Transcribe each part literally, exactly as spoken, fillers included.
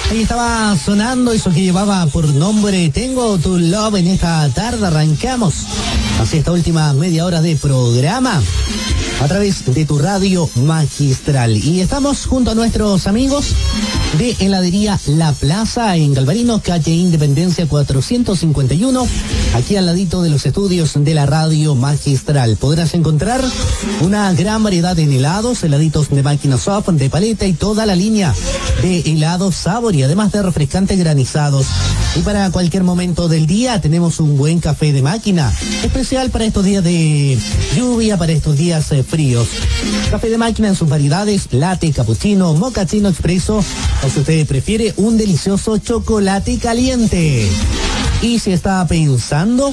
Ahí estaba sonando eso que llevaba por nombre Tengo Tu Love. En esta tarde arrancamos hacia esta última media hora de programa a través de tu radio magistral. Y estamos junto a nuestros amigos de heladería La Plaza en Galvarino, calle Independencia cuatrocientos cincuenta y uno, aquí al ladito de los estudios de la radio magistral. Podrás encontrar una gran variedad de helados, heladitos de máquina soft, de paleta y toda la línea de helados sabor y además de refrescantes granizados. Y para cualquier momento del día tenemos un buen café de máquina, especial para estos días de lluvia, para estos días eh, fríos. Café de máquina en sus variedades, latte, cappuccino, mochaccino expreso, o si usted prefiere, un delicioso chocolate caliente. Y si está pensando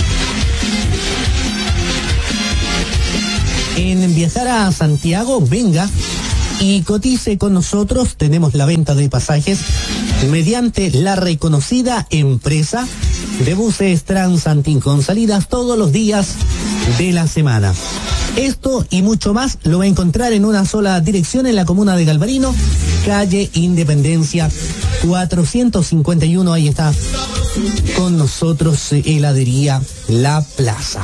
en viajar a Santiago, venga y cotice con nosotros. Tenemos la venta de pasajes mediante la reconocida empresa de buses Transantin con salidas todos los días de la semana. Esto y mucho más lo va a encontrar en una sola dirección en la comuna de Galvarino, calle Independencia cuatrocientos cincuenta y uno. Ahí está con nosotros heladería La Plaza.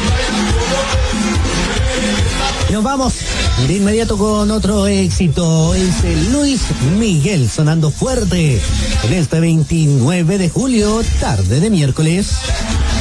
Nos vamos de inmediato con otro éxito. Es el Luis Miguel sonando fuerte en este veintinueve de julio, tarde de miércoles.